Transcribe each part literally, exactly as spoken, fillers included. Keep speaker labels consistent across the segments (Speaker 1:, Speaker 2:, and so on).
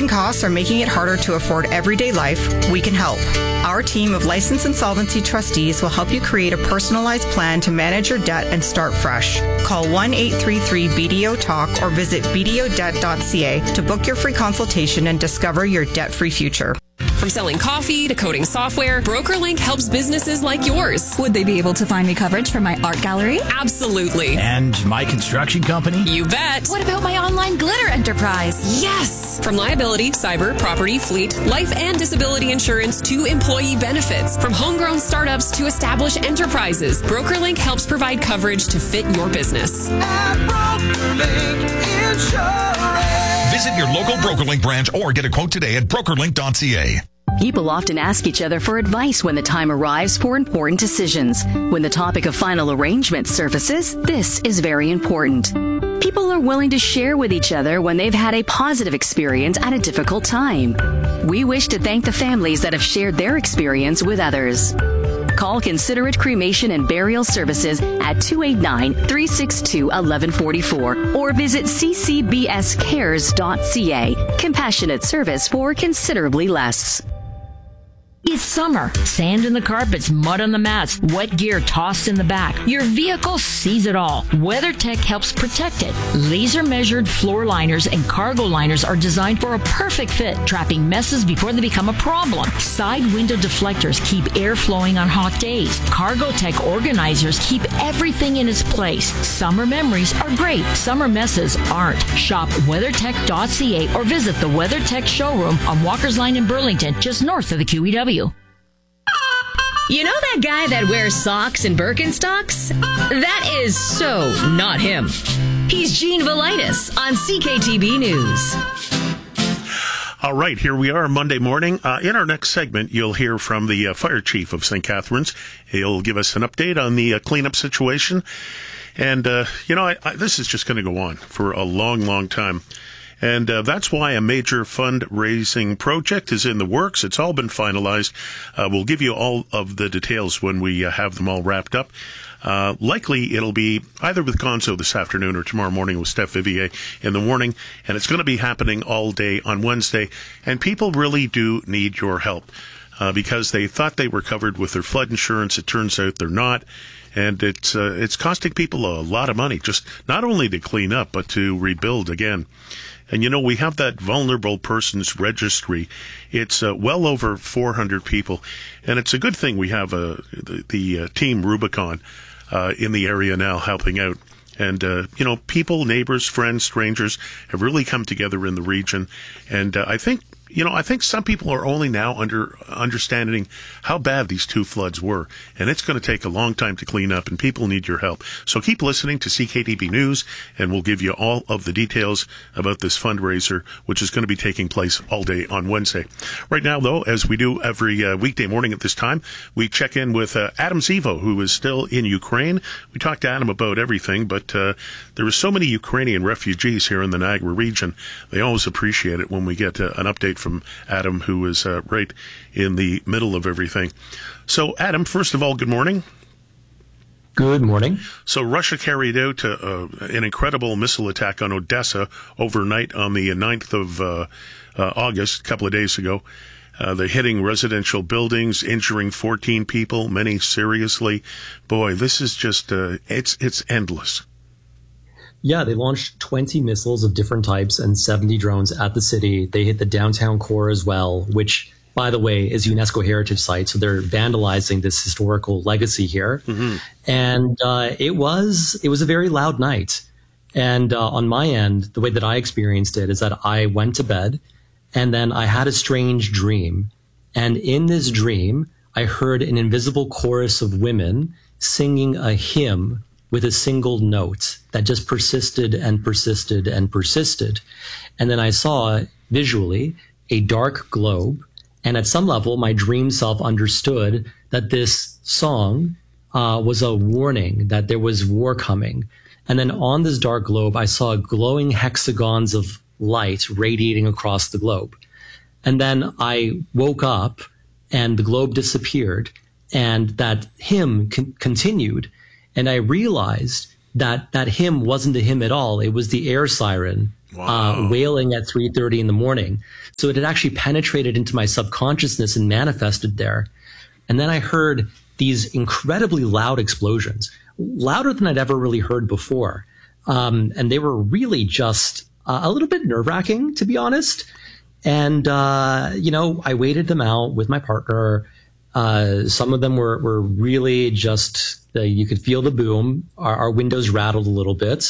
Speaker 1: Rising costs are making it harder to afford everyday life. We can help. Our team of licensed insolvency trustees will help you create a personalized plan to manage your debt and start fresh. Call one eight three three B D O talk or visit b d o debt dot c a to book your free consultation and discover your debt-free future.
Speaker 2: From selling coffee to coding software, BrokerLink helps businesses like yours.
Speaker 3: Would they be able to find me coverage for my art gallery?
Speaker 2: Absolutely.
Speaker 4: And my construction company?
Speaker 2: You bet.
Speaker 3: What about my online glitter enterprise?
Speaker 2: Yes. From liability, cyber, property, fleet, life and disability insurance to employee benefits. From homegrown startups to established enterprises, BrokerLink helps provide coverage to fit your business.
Speaker 5: At BrokerLink Insurance.
Speaker 6: Visit your local BrokerLink branch or get a quote today at broker link dot c a.
Speaker 7: People often ask each other for advice when the time arrives for important decisions. When the topic of final arrangement surfaces, this is very important. People are willing to share with each other when they've had a positive experience at a difficult time. We wish to thank the families that have shared their experience with others. Call Considerate Cremation and Burial Services at two eight nine, three six two, one one four four or visit c c b s cares dot c a. Compassionate service for considerably less.
Speaker 8: It's summer. Sand in the carpets, mud on the mats, wet gear tossed in the back. Your vehicle sees it all. WeatherTech helps protect it. Laser-measured floor liners and cargo liners are designed for a perfect fit, trapping messes before they become a problem. Side window deflectors keep air flowing on hot days. CargoTech organizers keep everything in its place. Summer memories are great. Summer messes aren't. Shop weather tech dot c a or visit the WeatherTech showroom on Walker's Line in Burlington, just north of the Q E W.
Speaker 9: You know that guy that wears socks and Birkenstocks? That is so not him. He's Gene Velitis on C K T B News.
Speaker 10: All right, here we are Monday morning. Uh, in our next segment, you'll hear from the uh, fire chief of Saint Catharines. He'll give us an update on the uh, cleanup situation. And, uh, you know, I, I, this is just going to go on for a long, long time. And uh, that's why a major fundraising project is in the works. It's all been finalized. Uh, we'll give you all of the details when we uh, have them all wrapped up. Uh, likely it'll be either with Gonzo this afternoon or tomorrow morning with Steph Vivier in the morning. And it's going to be happening all day on Wednesday. And people really do need your help uh, because they thought they were covered with their flood insurance. It turns out they're not. And it's uh, it's costing people a lot of money, just not only to clean up, but to rebuild again. And, you know, we have that vulnerable persons registry. It's uh, well over four hundred people. And it's a good thing we have uh, the, the uh, team Rubicon uh, in the area now helping out. And, uh, you know, people, neighbors, friends, strangers have really come together in the region. And uh, I think, you know, I think some people are only now under understanding how bad these two floods were. And it's going to take a long time to clean up, and people need your help. So keep listening to C K T B News, and we'll give you all of the details about this fundraiser, which is going to be taking place all day on Wednesday. Right now, though, as we do every uh, weekday morning at this time, we check in with uh, Adam Zivo, who is still in Ukraine. We talked to Adam about everything, but uh, there are so many Ukrainian refugees here in the Niagara region. They always appreciate it when we get uh, an update from Adam, who is uh, right in the middle of everything. So, Adam, first of all, good morning.
Speaker 11: Good morning.
Speaker 10: So, Russia carried out uh, an incredible missile attack on Odessa overnight on the ninth of uh, uh, August, a couple of days ago. Uh, they're hitting residential buildings, injuring fourteen people, many seriously. Boy, this is just, uh, it's it's endless.
Speaker 11: Yeah, they launched twenty missiles of different types and seventy drones at the city. They hit the downtown core as well, which, by the way, is UNESCO heritage site. So they're vandalizing this historical legacy here. Mm-hmm. And uh, it was it was a very loud night. And uh, on my end, the way that I experienced it is that I went to bed and then I had a strange dream. And in this dream, I heard an invisible chorus of women singing a hymn with a single note that just persisted and persisted and persisted. And then I saw visually a dark globe. And at some level, my dream self understood that this song uh, was a warning that there was war coming. And then on this dark globe, I saw glowing hexagons of light radiating across the globe. And then I woke up and the globe disappeared and that hymn con- continued. And I realized that that hymn wasn't a hymn at all. It was the air siren wow. uh, wailing at three thirty in the morning. So it had actually penetrated into my subconsciousness and manifested there. And then I heard these incredibly loud explosions, louder than I'd ever really heard before. Um, and they were really just uh, a little bit nerve-wracking, to be honest. And, uh, you know, I waited them out with my partner. Uh, some of them were, were really just, uh, you could feel the boom. Our, our windows rattled a little bit.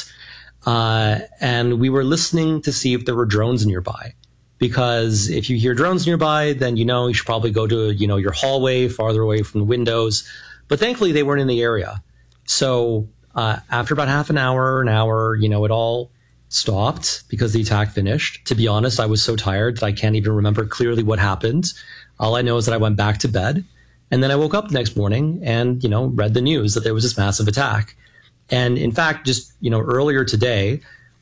Speaker 11: Uh, and we were listening to see if there were drones nearby. Because if you hear drones nearby, then you know you should probably go to, you know, your hallway farther away from the windows. But thankfully, they weren't in the area. So uh, after about half an hour, an hour, you know, it all stopped because the attack finished. To be honest, I was so tired that I can't even remember clearly what happened. All I know is that I went back to bed. And then I woke up the next morning and, you know, read the news that there was this massive attack. And in fact, just, you know, earlier today,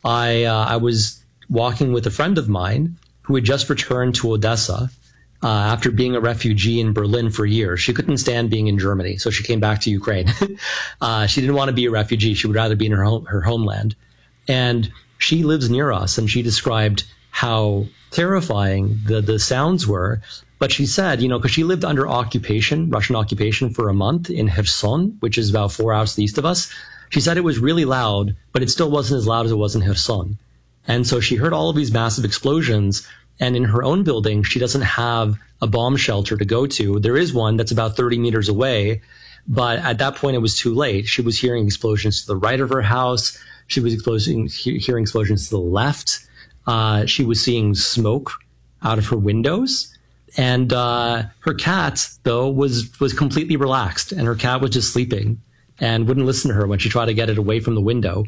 Speaker 11: I uh, I was walking with a friend of mine who had just returned to Odessa uh, after being a refugee in Berlin for years. She couldn't stand being in Germany, so she came back to Ukraine. uh, she didn't want to be a refugee. She would rather be in her home, her homeland. And she lives near us, and she described how terrifying the, the sounds were. But she said, you know, because she lived under occupation, Russian occupation, for a month in Kherson, which is about four hours east of us. She said it was really loud, but it still wasn't as loud as it was in Kherson. And so she heard all of these massive explosions, and in her own building, she doesn't have a bomb shelter to go to. There is one that's about thirty meters away, but at that point, it was too late. She was hearing explosions to the right of her house. She was explosion, he- hearing explosions to the left. Uh, she was seeing smoke out of her windows. And uh, her cat, though, was, was completely relaxed, and her cat was just sleeping and wouldn't listen to her when she tried to get it away from the window.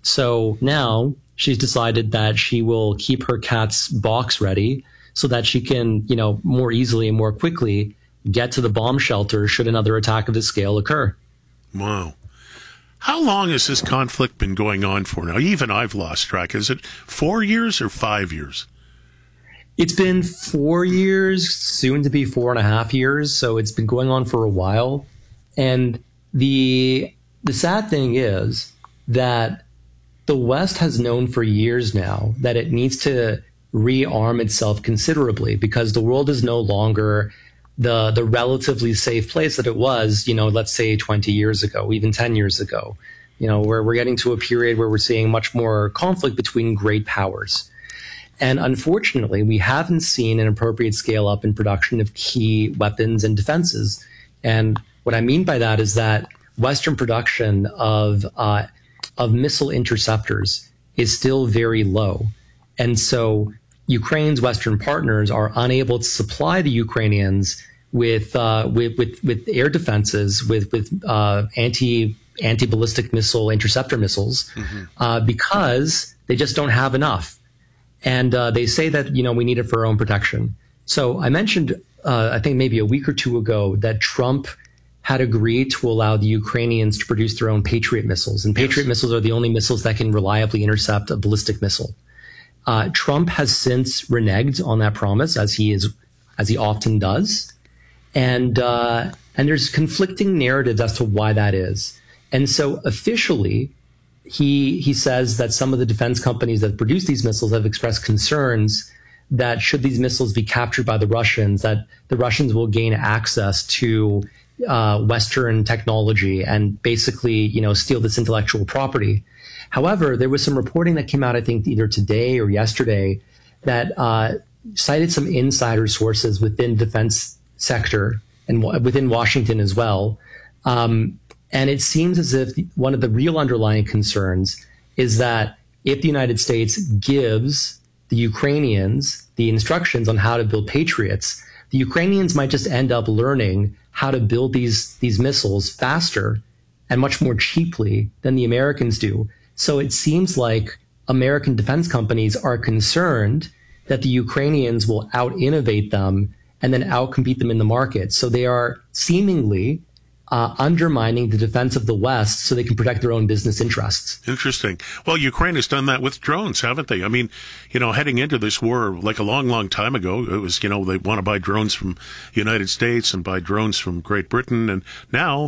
Speaker 11: So now she's decided that she will keep her cat's box ready so that she can, you know, more easily and more quickly get to the bomb shelter should another attack of this scale occur.
Speaker 10: Wow. How long has this conflict been going on for now? Even I've lost track. Is it four years or five years?
Speaker 11: It's been four years, soon to be four and a half years. So it's been going on for a while. And the the sad thing is that the West has known for years now that it needs to rearm itself considerably because the world is no longer the the relatively safe place that it was, you know, let's say twenty years ago, even ten years ago, you know, where we're getting to a period where we're seeing much more conflict between great powers. And unfortunately, we haven't seen an appropriate scale up in production of key weapons and defenses. And what I mean by that is that Western production of uh, of missile interceptors is still very low. And so Ukraine's Western partners are unable to supply the Ukrainians with uh, with, with with air defenses, with with uh, anti anti ballistic missile interceptor missiles, mm-hmm. uh, because they just don't have enough. And uh, they say that, you know, we need it for our own protection. So I mentioned, uh, I think maybe a week or two ago, that Trump had agreed to allow the Ukrainians to produce their own Patriot missiles. And Patriot yes. missiles are the only missiles that can reliably intercept a ballistic missile. Uh, Trump has since reneged on that promise, as he is, as he often does. And uh, and there's conflicting narratives as to why that is. And so officially, He he says that some of the defense companies that produce these missiles have expressed concerns that should these missiles be captured by the Russians, that the Russians will gain access to uh, Western technology and basically, you know, steal this intellectual property. However, there was some reporting that came out, I think, either today or yesterday that uh, cited some insider sources within the defense sector and w- within Washington as well. Um, And it seems as if one of the real underlying concerns is that if the United States gives the Ukrainians the instructions on how to build Patriots, the Ukrainians might just end up learning how to build these, these missiles faster and much more cheaply than the Americans do. So it seems like American defense companies are concerned that the Ukrainians will out-innovate them and then out-compete them in the market. So they are seemingly Uh, undermining the defense of the West so they can protect their own business interests.
Speaker 10: Interesting. Well, Ukraine has done that with drones, haven't they? I mean, you know, heading into this war, like a long, long time ago, it was, you know, they want to buy drones from the United States and buy drones from Great Britain. And now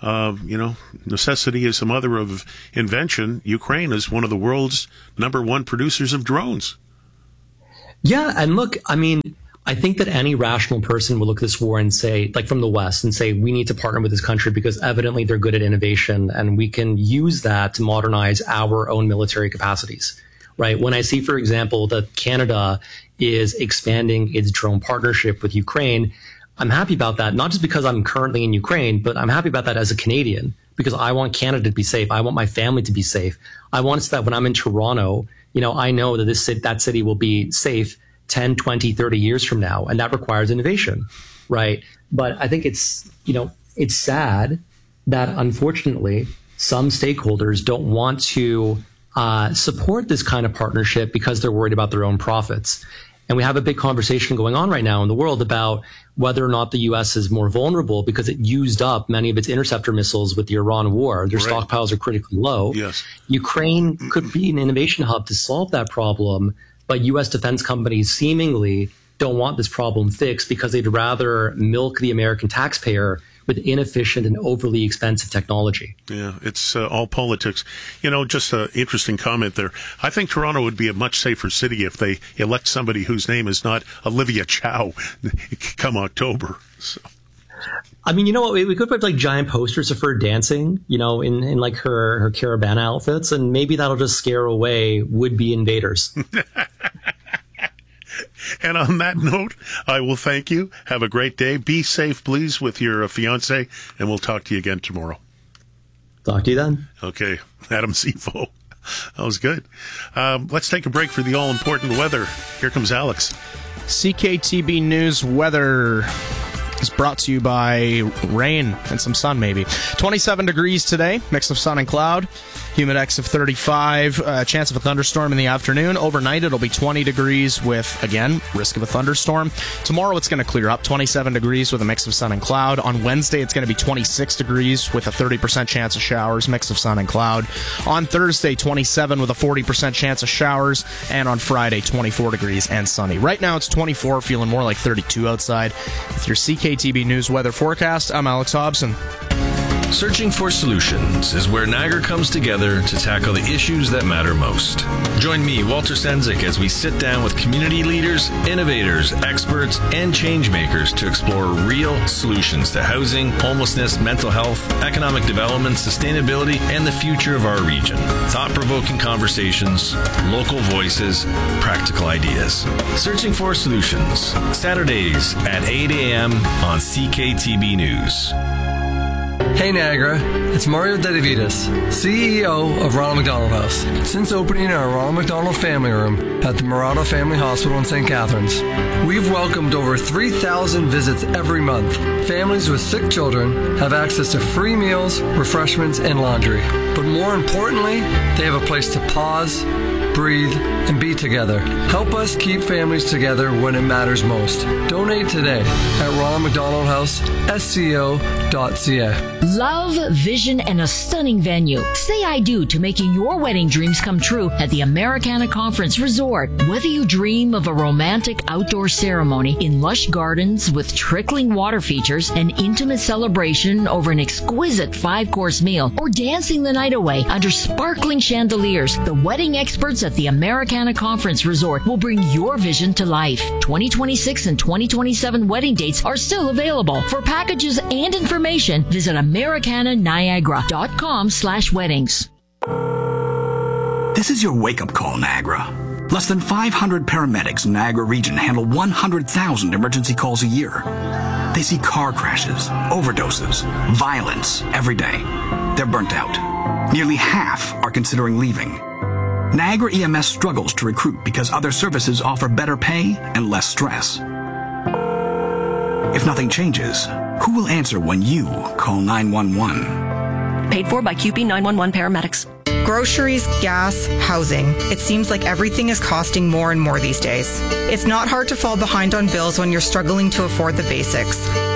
Speaker 10: uh, you know, necessity is the mother of invention. Ukraine is one of the world's number one producers of drones.
Speaker 11: Yeah, and look, I mean, I think that any rational person will look at this war and say, like from the West, and say, we need to partner with this country because evidently they're good at innovation and we can use that to modernize our own military capacities, right? When I see, for example, that Canada is expanding its drone partnership with Ukraine, I'm happy about that, not just because I'm currently in Ukraine, but I'm happy about that as a Canadian because I want Canada to be safe. I want my family to be safe. I want it so that when I'm in Toronto, you know, I know that this that city will be safe ten, twenty, thirty years from now. And that requires innovation, right? But I think it's, you know, it's sad that unfortunately some stakeholders don't want to uh, support this kind of partnership because they're worried about their own profits. And we have a big conversation going on right now in the world about whether or not the U S is more vulnerable because it used up many of its interceptor missiles with the Iran war. Their right. stockpiles are critically low.
Speaker 10: Yes.
Speaker 11: Ukraine could be an innovation hub to solve that problem, but U S defense companies seemingly don't want this problem fixed because they'd rather milk the American taxpayer with inefficient and overly expensive technology.
Speaker 10: Yeah, it's uh, all politics. You know, just an interesting comment there. I think Toronto would be a much safer city if they elect somebody whose name is not Olivia Chow come October. So.
Speaker 11: I mean, you know what? We, we could put like giant posters of her dancing, you know, in, in like her, her Caravana outfits, and maybe that'll just scare away would-be invaders.
Speaker 10: And on that note, I will thank you. Have a great day. Be safe, please, with your uh, fiance, and we'll talk to you again tomorrow.
Speaker 11: Talk to you then.
Speaker 10: Okay. Adam Zifo. That was good. Um, let's take a break for the all-important weather. Here comes Alex.
Speaker 12: C K T B News weather is brought to you by rain and some sun, maybe. twenty-seven degrees today, mix of sun and cloud. Humidex of thirty-five, uh, chance of a thunderstorm in the afternoon. Overnight, it'll be twenty degrees with, again, risk of a thunderstorm. Tomorrow, it's going to clear up, twenty-seven degrees with a mix of sun and cloud. On Wednesday, it's going to be twenty-six degrees with a thirty percent chance of showers, mix of sun and cloud. On Thursday, twenty-seven with a forty percent chance of showers. And on Friday, twenty-four degrees and sunny. Right now, it's twenty-four, feeling more like thirty-two outside. With your C K T B News weather forecast, I'm Alex Hobson.
Speaker 13: Searching for Solutions is where Niagara comes together to tackle the issues that matter most. Join me, Walter Stenzik, as we sit down with community leaders, innovators, experts, and change makers to explore real solutions to housing, homelessness, mental health, economic development, sustainability, and the future of our region. Thought-provoking conversations, local voices, practical ideas. Searching for Solutions, Saturdays at eight a.m. on C K T B News.
Speaker 14: Hey Niagara, it's Mario Dedivitas, C E O of Ronald McDonald House. Since opening our Ronald McDonald Family Room at the Murata Family Hospital in Saint Catharines, we've welcomed over three thousand visits every month. Families with sick children have access to free meals, refreshments, and laundry. But more importantly, they have a place to pause, breathe, and be together. Help us keep families together when it matters most. Donate today at Ronald McDonald House, S C O dot C A.
Speaker 8: Love, vision, and a stunning venue. Say I do to making your wedding dreams come true at the Americana Conference Resort. Whether you dream of a romantic outdoor ceremony in lush gardens with trickling water features, an intimate celebration over an exquisite five-course meal, or dancing the night away under sparkling chandeliers, the wedding experts at the Americana Conference Resort will bring your vision to life. twenty twenty-six and twenty twenty-seven wedding dates are still available. For packages and information, visit Americana Niagara dot com slash weddings.
Speaker 15: This is your wake-up call, Niagara. Less than five hundred paramedics in Niagara region handle one hundred thousand emergency calls a year. They see car crashes, overdoses, violence every day. They're burnt out. Nearly half are considering leaving. Niagara E M S struggles to recruit because other services offer better pay and less stress. If nothing changes, who will answer when you call nine one one?
Speaker 16: Paid for by Q P nine one one paramedics.
Speaker 1: Groceries, gas, housing. It seems like everything is costing more and more these days. It's not hard to fall behind on bills when you're struggling to afford the basics.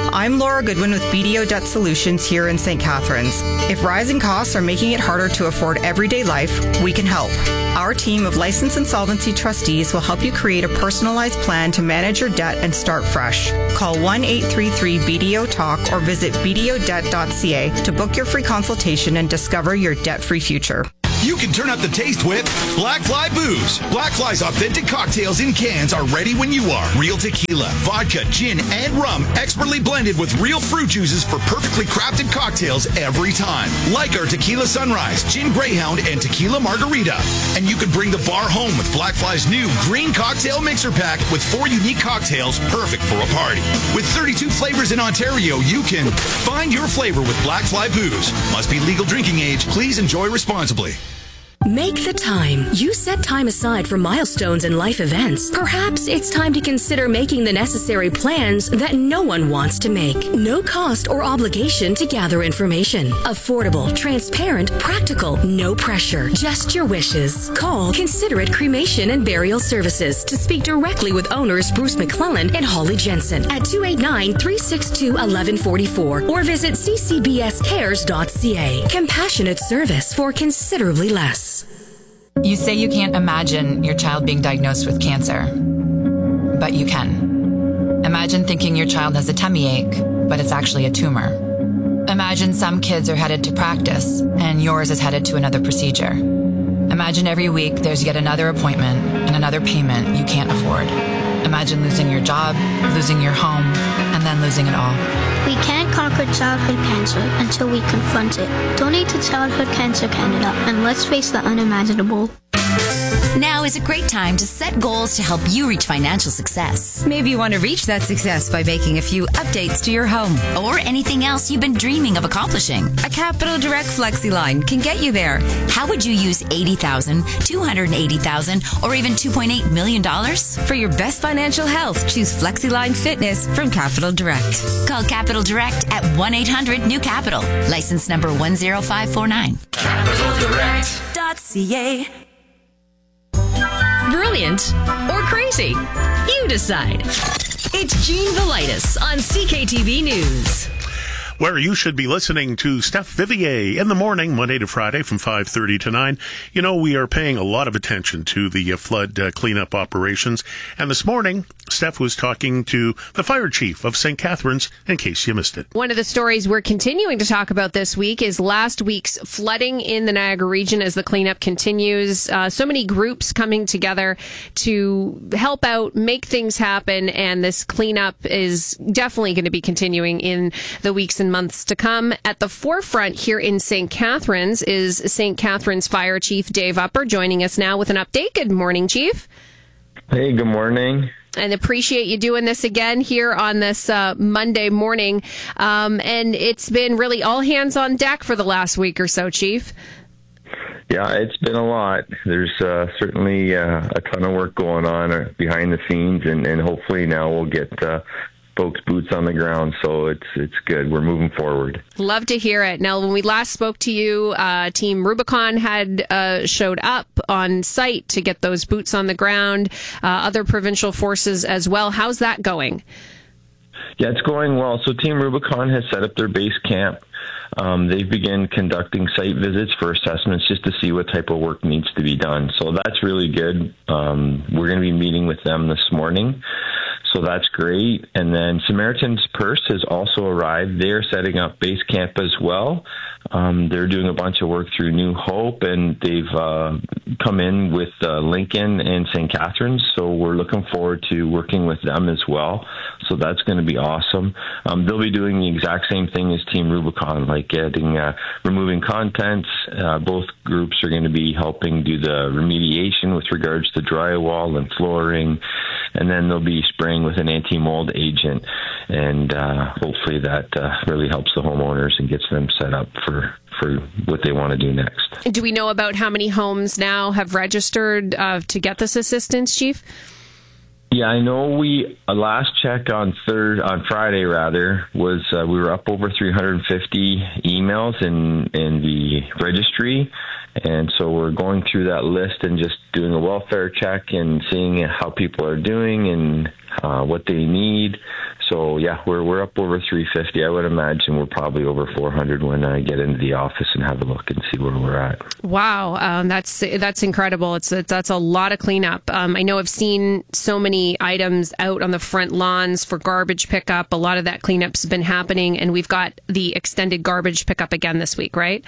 Speaker 1: I'm Laura Goodwin with B D O Debt Solutions here in Saint Catharines. If rising costs are making it harder to afford everyday life, we can help. Our team of licensed insolvency trustees will help you create a personalized plan to manage your debt and start fresh. Call one eight three three B D O talk or visit b d o debt dot c a to book your free consultation and discover your debt-free future.
Speaker 17: You can turn up the taste with Black Fly Booze. Black Fly's authentic cocktails in cans are ready when you are. Real tequila, vodka, gin, and rum, expertly blended with real fruit juices for perfectly crafted cocktails every time. Like our Tequila Sunrise, Gin Greyhound, and Tequila Margarita. And you can bring the bar home with Black Fly's new green cocktail mixer pack with four unique cocktails perfect for a party. With thirty-two flavors in Ontario, you can find your flavor with Black Fly Booze. Must be legal drinking age. Please enjoy responsibly.
Speaker 18: Make the time. You set time aside for milestones and life events. Perhaps it's time to consider making the necessary plans that no one wants to make. No cost or obligation to gather information. Affordable, transparent, practical, no pressure. Just your wishes. Call Considerate Cremation and Burial Services to speak directly with owners Bruce McClellan and Holly Jensen at two eight nine, three six two, one one four four or visit c c b s cares dot c a. Compassionate service for considerably less.
Speaker 19: You say you can't imagine your child being diagnosed with cancer, but you can. Imagine thinking your child has a tummy ache, but it's actually a tumor. Imagine some kids are headed to practice, and yours is headed to another procedure. Imagine every week there's yet another appointment and another payment you can't afford. Imagine losing your job, losing your home, and then losing it all.
Speaker 20: We can't conquer childhood cancer until we confront it. Donate to Childhood Cancer Canada, and let's face the unimaginable.
Speaker 3: Now is a great time to set goals to help you reach financial success. Maybe you want to reach that success by making a few updates to your home or anything else you've been dreaming of accomplishing. A Capital Direct FlexiLine can get you there. How would you use eighty thousand dollars, two hundred eighty thousand dollars, or even two point eight million dollars? For your best financial health, choose FlexiLine Fitness from Capital Direct. Call Capital Direct at one eight hundred new capital. License number one zero five four nine.
Speaker 5: Capital Direct
Speaker 3: dot c a.
Speaker 9: Brilliant or crazy? You decide. It's Gene Velitis on C K T V News.
Speaker 10: Where you should be listening to Steph Vivier in the morning, Monday to Friday from five thirty to nine. You know, we are paying a lot of attention to the uh, flood uh, cleanup operations. And this morning, Steph was talking to the fire chief of Saint Catharines, in case you missed it.
Speaker 21: One of the stories we're continuing to talk about this week is last week's flooding in the Niagara region as the cleanup continues. Uh, so many groups coming together to help out, make things happen. And this cleanup is definitely going to be continuing in the weeks and months to come. At the forefront here in Saint Catharines is Saint Catharines Fire Chief Dave Upper, joining us now with an update. Good morning, Chief.
Speaker 22: Hey, good morning.
Speaker 21: And appreciate you doing this again here on this uh, Monday morning. Um, and it's been really all hands on deck for the last week or so, Chief.
Speaker 22: Yeah, it's been a lot. There's uh, certainly uh, a ton of work going on behind the scenes, and, and hopefully now we'll get uh, folks' boots on the ground, so it's it's good. We're moving forward.
Speaker 21: Love to hear it. Now, when we last spoke to you, uh, Team Rubicon had uh, showed up on site to get those boots on the ground, uh, other provincial forces as well. How's that going?
Speaker 22: Yeah, it's going well. So Team Rubicon has set up their base camp. Um, they've begun conducting site visits for assessments just to see what type of work needs to be done. So that's really good. Um, we're going to be meeting with them this morning. So that's great. And then Samaritan's Purse has also arrived. They're setting up base camp as well. Um, they're doing a bunch of work through New Hope, and they've uh, come in with uh, Lincoln and Saint Catharines. So we're looking forward to working with them as well. So that's going to be awesome. Um, they'll be doing the exact same thing as Team Rubicon, like getting, uh, removing contents. Uh, both groups are going to be helping do the remediation with regards to drywall and flooring. And then they'll be spraying with an anti-mold agent. And uh, hopefully that uh, really helps the homeowners and gets them set up for, for what they want to do next.
Speaker 21: Do we know about how many homes now have registered uh, to get this assistance, Chief?
Speaker 22: Yeah, I know we, uh, last check on third, on Friday rather, was uh, we were up over three hundred fifty emails in, in the registry. And so we're going through that list and just doing a welfare check and seeing how people are doing and uh, what they need. So yeah, we're we're up over three fifty. I would imagine we're probably over four hundred when I get into the office and have a look and see where we're at.
Speaker 21: Wow, um, that's that's incredible. It's, it's that's a lot of cleanup. Um, I know I've seen so many items out on the front lawns for garbage pickup. A lot of that cleanup's been happening, and we've got the extended garbage pickup again this week, right?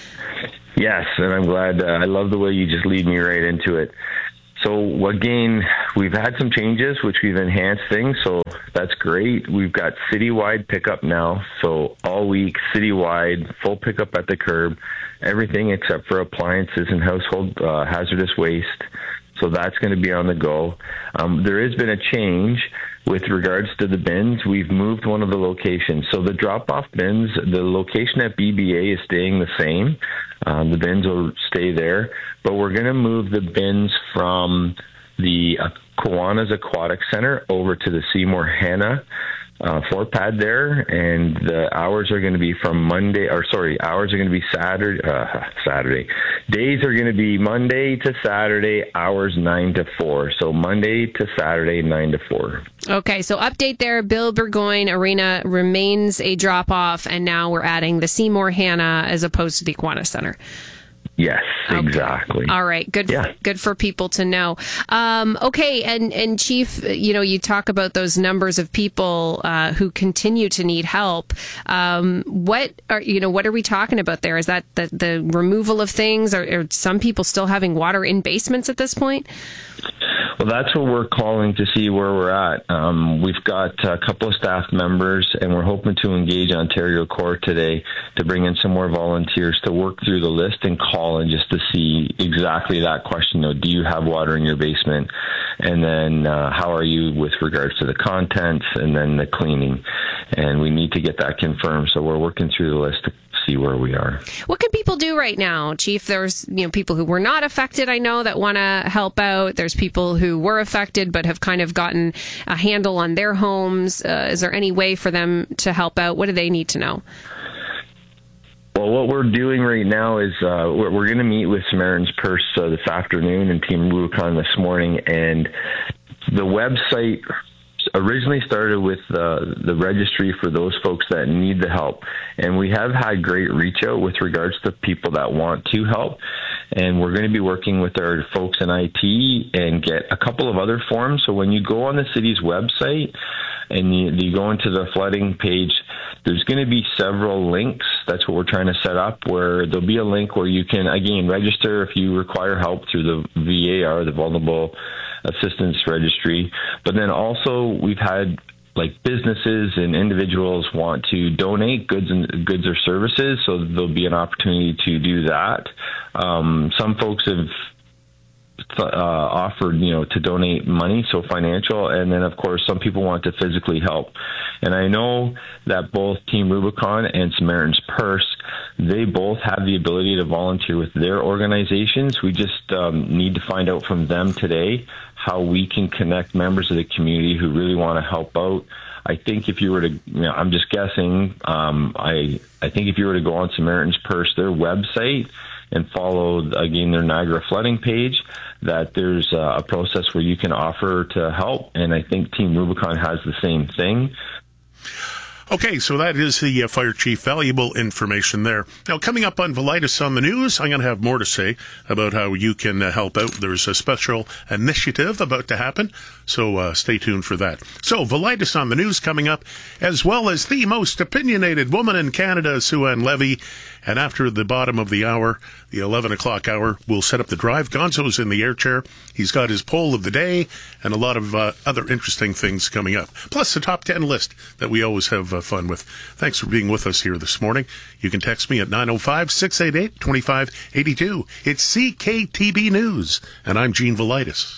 Speaker 22: Yes, and I'm glad. Uh, I love the way you just lead me right into it. So again, we've had some changes, which we've enhanced things, so that's great. We've got citywide pickup now, so all week, citywide, full pickup at the curb, everything except for appliances and household uh, hazardous waste. So that's going to be on the go. Um, there has been a change with regards to the bins. We've moved one of the locations. So the drop-off bins, the location at B B A is staying the same. Um, the bins will stay there, but we're going to move the bins from the uh, Kiwanis Aquatic Center over to the Seymour Hanna uh, floor pad there, and the hours are going to be from Monday, or sorry, hours are going to be Saturday, uh, Saturday. Days are going to be Monday to Saturday, hours nine to four. So Monday to Saturday, nine to four.
Speaker 21: Okay, so update there. Bill Burgoyne Arena remains a drop-off, and now we're adding the Seymour Hanna as opposed to the Kiwanis Center.
Speaker 22: Yes, exactly.
Speaker 21: All right, good.
Speaker 22: Yeah.
Speaker 21: For, good for people to know. Um, okay, and and Chief, you know, you talk about those numbers of people uh, who continue to need help. Um, what are you know? What are we talking about there? Is that the, the removal of things? Are, are some people still having water in basements at this point?
Speaker 22: Well, that's what we're calling to see where we're at. Um, we've got a couple of staff members, and we're hoping to engage Ontario Corps today to bring in some more volunteers to work through the list and call in just to see exactly that question. You know, do you have water in your basement? And then uh, how are you with regards to the contents and then the cleaning? And we need to get that confirmed. So we're working through the list to see where we are.
Speaker 21: What can people do right now, Chief? There's you know people who were not affected, I know, that want to help out. There's people who were affected but have kind of gotten a handle on their homes. Uh, is there any way for them to help out? What do they need to know?
Speaker 22: Well, what we're doing right now is uh, we're, we're going to meet with Samaritan's Purse uh, this afternoon and Team Rubicon this morning, and the website originally started with uh, the registry for those folks that need the help. And we have had great reach out with regards to people that want to help. And we're going to be working with our folks in I T and get a couple of other forms. So when you go on the city's website and you, you go into the flooding page, there's going to be several links. That's what we're trying to set up, where there'll be a link where you can, again, register if you require help through the V A R, the Vulnerable Assistance Registry. But then also we've had like businesses and individuals want to donate goods and goods or services, so there'll be an opportunity to do that. Um, some folks have uh, offered, you know, to donate money, so financial, and then of course some people want to physically help. And I know that both Team Rubicon and Samaritan's Purse, they both have the ability to volunteer with their organizations. We just um, need to find out from them today how we can connect members of the community who really want to help out. I think if you were to, you know, I'm just guessing, um, I I think if you were to go on Samaritan's Purse, their website, and follow, again, their Niagara flooding page, that there's a process where you can offer to help. And I think Team Rubicon has the same thing.
Speaker 10: Okay, so that is the uh, Fire Chief. Valuable information there. Now, coming up on Velitis on the News, I'm going to have more to say about how you can uh, help out. There's a special initiative about to happen, so uh, stay tuned for that. So, Velitis on the News coming up, as well as the most opinionated woman in Canada, Sue-Ann Levy. And after the bottom of the hour, the eleven o'clock hour, we'll set up the drive. Gonzo's in the air chair. He's got his poll of the day and a lot of uh, other interesting things coming up. Plus the top ten list that we always have uh, fun with. Thanks for being with us here this morning. You can text me at nine oh five, six eight eight, two five eight two. It's C K T B News, and I'm Gene Velitis.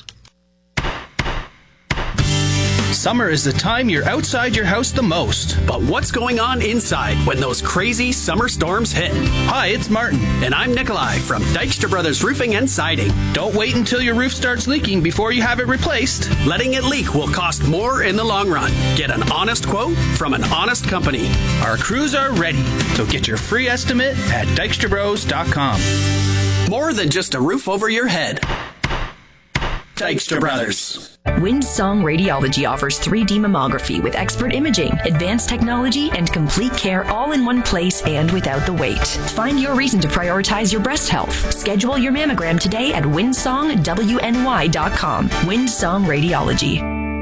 Speaker 2: Summer is the time you're outside your house the most.
Speaker 4: But what's going on inside when those crazy summer storms hit?
Speaker 2: Hi, it's Martin.
Speaker 4: And I'm Nikolai from Dykstra Brothers Roofing and Siding.
Speaker 2: Don't wait until your roof starts leaking before you have it replaced.
Speaker 4: Letting it leak will cost more in the long run. Get an honest quote from an honest company.
Speaker 2: Our crews are ready, so get your free estimate at dykstra bros dot com.
Speaker 4: More than just a roof over your head. Dykstra Brothers.
Speaker 16: Windsong Radiology offers three D mammography with expert imaging, advanced technology, and complete care all in one place and without the wait. Find your reason to prioritize your breast health. Schedule your mammogram today at windsong w n y dot com. Windsong Radiology.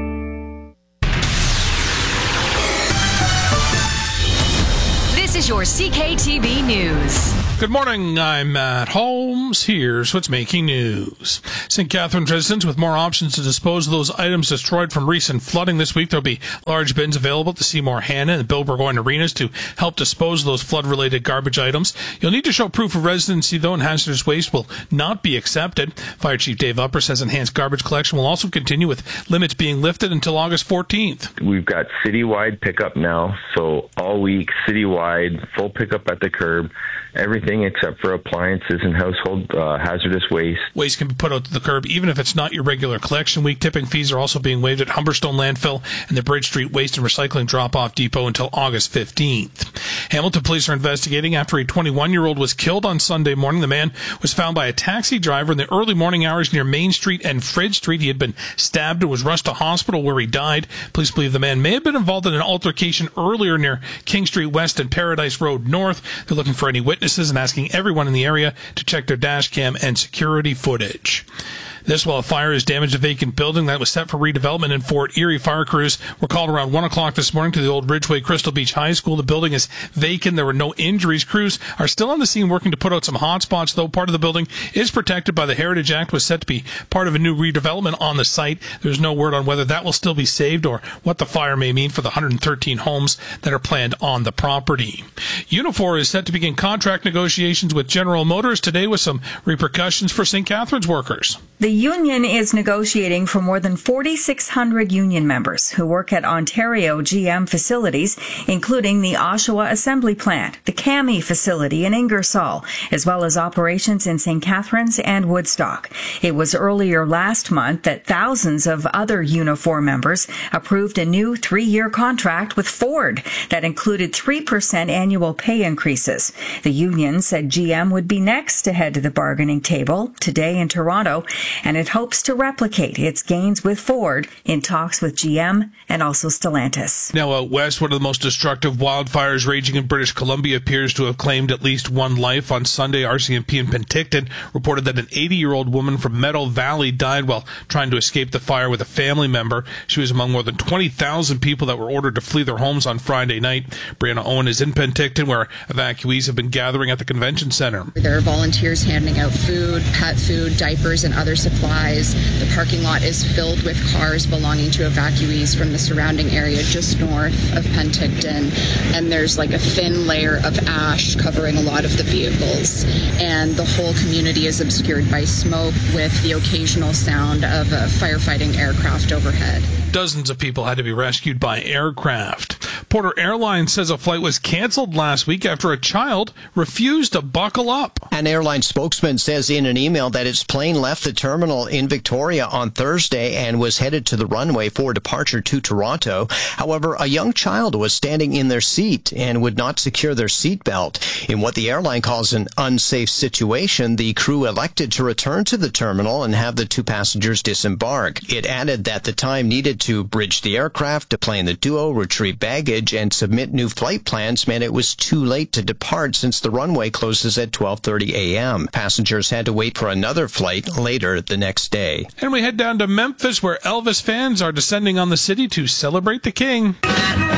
Speaker 3: This is your C K T B News.
Speaker 6: Good morning, I'm Matt Holmes. Here's what's making news. Saint Catharines residents with more options to dispose of those items destroyed from recent flooding this week. There'll be large bins available at the Seymour Hanna and Bill Burgoyne arenas to help dispose of those flood-related garbage items. You'll need to show proof of residency, though, and hazardous waste will not be accepted. Fire Chief Dave Upper says enhanced garbage collection will also continue with limits being lifted until August fourteenth.
Speaker 22: We've got citywide pickup now, so all week, citywide, full pickup at the curb. Everything except for appliances and household uh, hazardous waste.
Speaker 6: Waste can be put out to the curb even if it's not your regular collection week. Tipping fees are also being waived at Humberstone Landfill and the Bridge Street Waste and Recycling Drop-Off Depot until August fifteenth. Hamilton police are investigating after a twenty-one-year-old was killed on Sunday morning. The man was found by a taxi driver in the early morning hours near Main Street and Fred Street. He had been stabbed and was rushed to hospital where he died. Police believe the man may have been involved in an altercation earlier near King Street West and Paradise Road North. They're looking for any witnesses and asking everyone in the area to check their dash cam and security footage. This while a fire has damaged a vacant building that was set for redevelopment in Fort Erie. Fire crews were called around one o'clock this morning to the old Ridgeway Crystal Beach High School. The building is vacant. There were no injuries. Crews are still on the scene working to put out some hot spots, though part of the building is protected by the Heritage Act, was set to be part of a new redevelopment on the site. There's no word on whether that will still be saved or what the fire may mean for the one hundred thirteen homes that are planned on the property. Unifor is set to begin contract negotiations with General Motors today with some repercussions for Saint Catharines workers.
Speaker 7: The union is negotiating for more than forty-six hundred union members who work at Ontario G M facilities, including the Oshawa Assembly Plant, the C A M I facility in Ingersoll, as well as operations in Saint Catharines and Woodstock. It was earlier last month that thousands of other Unifor members approved a new three-year contract with Ford that included three percent annual pay increases. The union said G M would be next to head to the bargaining table today in Toronto, and it hopes to replicate its gains with Ford in talks with G M and also Stellantis.
Speaker 6: Now out west, one of the most destructive wildfires raging in British Columbia appears to have claimed at least one life. On Sunday, R C M P in Penticton reported that an eighty-year-old woman from Meadow Valley died while trying to escape the fire with a family member. She was among more than twenty thousand people that were ordered to flee their homes on Friday night. Brianna Owen is in Penticton, where evacuees have been gathering at the convention center.
Speaker 23: There are volunteers handing out food, pet food, diapers, and other supplies. The parking lot is filled with cars belonging to evacuees from the surrounding area just north of Penticton, and there's like a thin layer of ash covering a lot of the vehicles, and the whole community is obscured by smoke with the occasional sound of a firefighting aircraft overhead.
Speaker 6: Dozens of people had to be rescued by aircraft. Porter Airlines says a flight was canceled last week after a child refused to buckle up.
Speaker 24: An airline spokesman says in an email that its plane left the terminal in Victoria on Thursday and was headed to the runway for departure to Toronto. However, a young child was standing in their seat and would not secure their seatbelt. In what the airline calls an unsafe situation, the crew elected to return to the terminal and have the two passengers disembark. It added that the time needed to bridge the aircraft, deplane the duo, retrieve baggage, and submit new flight plans meant it was too late to depart since the runway closes at twelve thirty a.m. Passengers had to wait for another flight later the next day.
Speaker 6: And we head down to Memphis, where Elvis fans are descending on the city to celebrate the king.